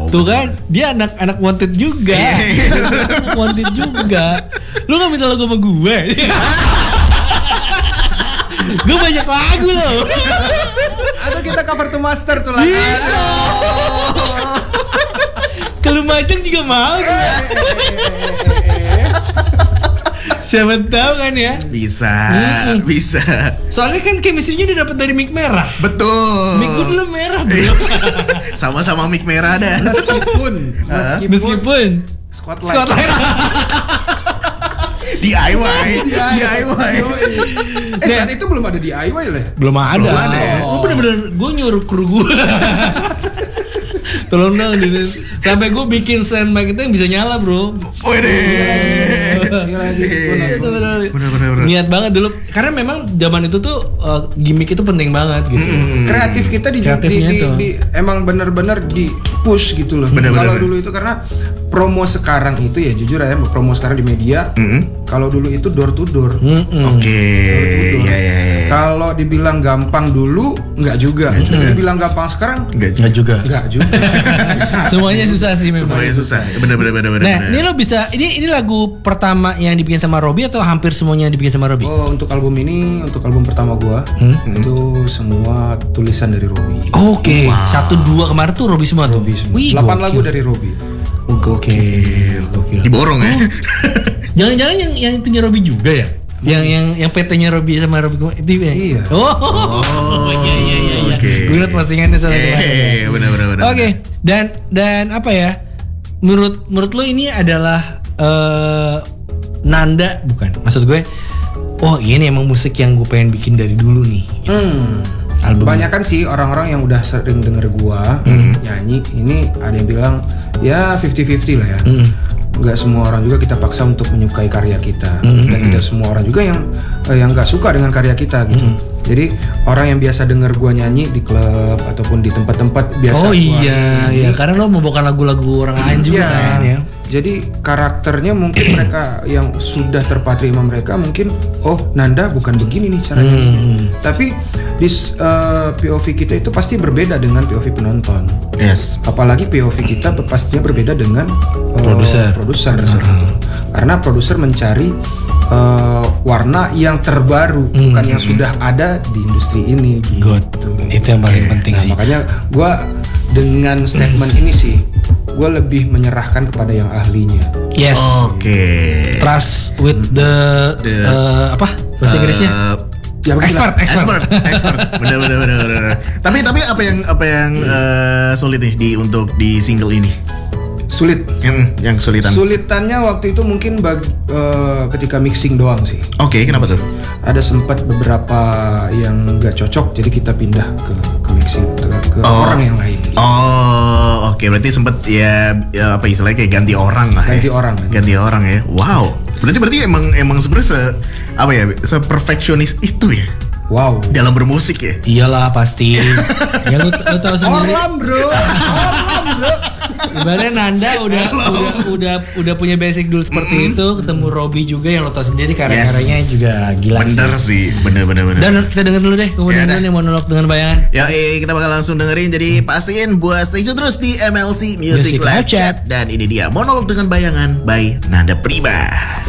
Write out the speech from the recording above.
Tuh kan, dia anak wanted juga. Anak wanted juga. Lu gak minta lagu sama gue? Gue banyak lagu loh. Atau kita cover to master tuh lah. Kalau Lumajang juga mau. Siapa tahu kan ya? Bisa. Soalnya kan chemistry-nya udah dapet dari mic merah. Betul. Mic gue dulu merah, bro. Sama-sama mic merah dah. Meskipun Squad Light. DIY. Saat itu belum ada DIY lah. Belum ada. Oh. Gue bener-bener gue nyuruh kru gue. Tolong dong, sampai gue bikin stand mic itu yang bisa nyala, bro. Bener. Niat banget dulu, karena memang zaman itu tuh gimmick itu penting banget gitu. Kreatif kita emang bener-bener di push gitu loh. Kalau dulu itu karena promo sekarang itu ya jujur ya, promo sekarang di media. Kalau dulu itu door to door. Oke. Kalau dibilang gampang dulu nggak juga. Dibilang gampang sekarang nggak juga. Semuanya susah sih memang. Semuanya susah. Bener. Nah, ini lo bisa ini lagu pertama yang dibikin sama Robby atau hampir semuanya yang dibikin sama Robby? Oh, untuk album ini, untuk album pertama gua, itu semua tulisan dari Robby. Oke. 1-2 kemarin tuh Robby semua tuh. Wih, 8 lagu dari Robby. Gokil. Diborong ya. Jangan-jangan yang itunya Robby juga ya? Yang PT-nya Robby sama Robby itu ya? Iya. Iya. Oke. Gue liat postingannya soalnya. Bener. Oke. Dan apa ya? Menurut lo ini adalah nanda bukan? Maksud gue, oh ini emang musik yang gue pengen bikin dari dulu nih. Banyak kan sih orang-orang yang udah sering denger gua nyanyi, ini ada yang bilang ya 50-50 lah ya. Nggak semua orang juga kita paksa untuk menyukai karya kita, dan tidak semua orang juga yang nggak suka dengan karya kita gitu. Jadi orang yang biasa denger gua nyanyi di klub ataupun di tempat-tempat biasa. Oh iya, karena lo membawakan lagu-lagu orang lain juga kan ya. Jadi karakternya mungkin mereka yang sudah terpatri sama mereka mungkin Nanda bukan begini nih caranya. Tapi di POV kita itu pasti berbeda dengan POV penonton. Yes. Apalagi POV kita pastinya berbeda dengan produser. Karena produser mencari warna yang terbaru, bukan yang sudah ada di industri ini. Gitu. Itu yang paling penting sih. Makanya gue dengan statement ini sih, gue lebih menyerahkan kepada yang ahlinya. Yes. Oke. Trust with the apa bahasa Inggrisnya? Expert. Bener. Tapi apa yang sulit nih untuk di single ini? Sulit. Yang kesulitan. Sulitannya waktu itu mungkin ketika mixing doang sih. Oke, kenapa tuh? Ada sempat beberapa yang nggak cocok, jadi kita pindah ke mixing ke orang yang lain. Oh, oke. Berarti sempat ya apa istilahnya kayak ganti orang lah. Ganti orang ya. Wow. Berarti emang sebenarnya se-perfeksionis itu ya. Wow. Dalam bermusik ya. Iyalah pasti. Ya lu tahu sendiri. Orlam bro. Ibaratnya Nanda udah punya basic dulu seperti itu, ketemu Robby juga yang lo tau sendiri karya-karyanya juga gila. Bener sih, bener. Dan kita denger dulu deh, kemudian yang monolog dengan bayangan. Ya, kita bakal langsung dengerin. Jadi pastiin buat stay tune terus di MLC Music Live Chat. Dan ini dia monolog dengan bayangan by Nanda Prima.